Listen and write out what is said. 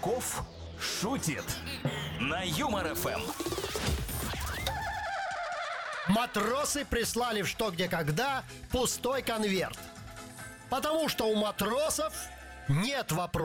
Качков шутит на Юмор ФМ. Матросы прислали в «Что, где, когда» пустой конверт. Потому что у матросов нет вопросов.